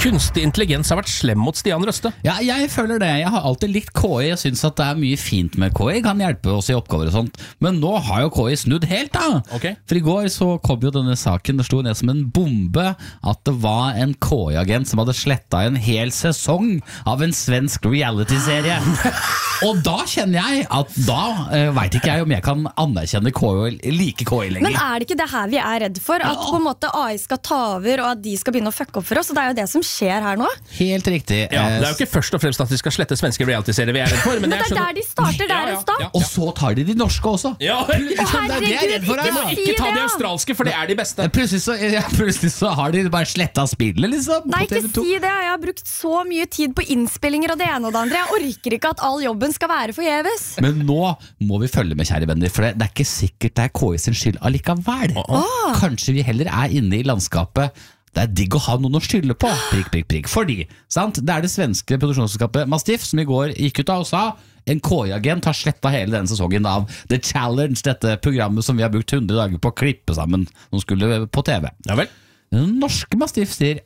kunstig intelligens har vært slem mot Stian Røste? Ja, jeg føler det. Jeg har alltid likt KI. Jeg synes at det er mye fint med KI. Kan hjelpe oss i oppgaver og sånt. Men nå har jo KI snudd helt da. Okay. For i går så kom jo denne saken, det sto ned som en bombe at det var en KI-agent som hadde slettet en hel sesong av en svensk reality-serie. Og da kjenner jeg at da vet ikke jeg om jeg kan anerkjenne KI, like KI lenger. Men er det ikke det her vi er redd for? At på en måte AI skal ta over, og at de skal begynne å fucke opp for oss? Og det er jo det som skjer her nå. Helt riktig. Ja, det er jo ikke først og fremst at de skal slette svenske reality-serier vi er redd for. Men det er der de starter der en start. Og så tar de norske også. Ja, herregud, ikke ta de australske, for det er de beste. Plutselig så har de bare slettet spillet, liksom. Nei, ikke si det. Jeg har brukt så mye tid på innspillinger og det ene og det andre. Jeg orker ikke at all jobben skal være forgjeves. Men nå må vi følge med, kjære venner, for det er ikke sikkert det er KI sin skyld allikevel. Kanskje vi heller er inne i landskapet. Det er digg å ha noen å skylde på. Prikk, prikk, prikk. Fordi, sant? Det er det svenske produksjonsselskapet Mastiff som i går gikk ut av og sa en KI-agent har slettet hele denne sesongen av The Challenge, dette programmet som vi har brukt 100 dager på å klippe sammen, som skulle på TV. Ja vel. Den norske Mastiff sier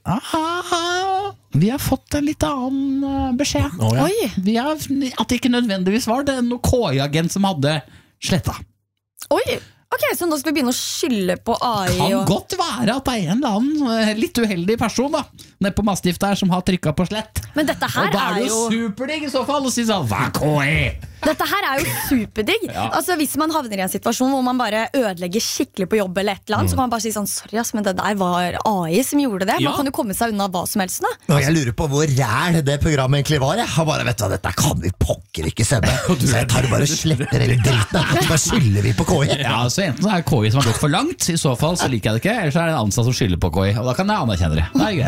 vi har fått en litt annen beskjed. Oi. At det ikke nødvendigvis var det noen KI-agent som hadde slettet. Oi. Ok, så nå skal vi begynne å skylde på AI. Kan godt være at det er en eller annen litt uheldig person da nede på Mastiff der som har trykket på slett. Men dette her og da er det jo superdigg i så fall å si sånn, hva KI? Dette her er jo superdigg. Altså hvis man havner i en situasjon hvor man bare ødelegger skikkelig på jobb eller et eller annet, så kan man bare si sånn, sorry ass, men det der var AI som gjorde det. Man kan jo komme seg unna hva som helst da. Og jeg lurer på hvor ræl det programmet egentlig var. Jeg har bare, vet du hva, dette kan vi pokker ikke sende. Så jeg tar bare sletter hele dritten. Så bare skylder vi på KI. Ja, så enten så er det KI som har gått for langt, i så fall så liker jeg det ikke, eller så er det en ansatt som skylder på KI, og da kan jeg anerkjenne det. Det er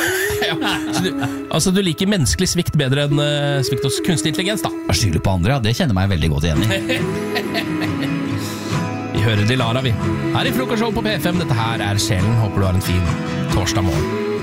greit. Så du liker menneskelig svikt bedre enn svikt hos kunstig intelligens da? Jeg skylder på andre, ja, det kjenner meg veldig godt igjen i. Vi hører Dilara vi. Her i Frokostshow på P5, dette her er Sjelen. Håper du har en fin torsdag morgen.